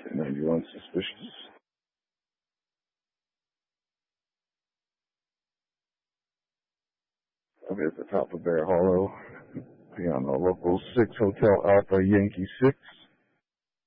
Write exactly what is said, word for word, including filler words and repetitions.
ninety-one suspicious. I'll be at the top of Bear Hollow. Be on the local six Hotel Alpha Yankee six.